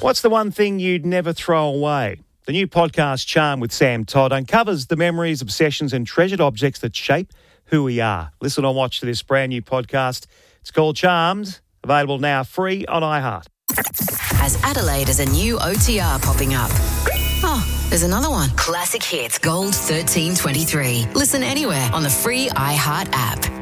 What's the one thing you'd never throw away? The new podcast, Charm with Sam Todd, uncovers the memories, obsessions and treasured objects that shape who we are. Listen or watch to this brand new podcast. It's called Charmed, available now free on iHeart. As Adelaide is a new OTR popping up. Oh, there's another one. Classic Hits Gold 1323. Listen anywhere on the free iHeart app.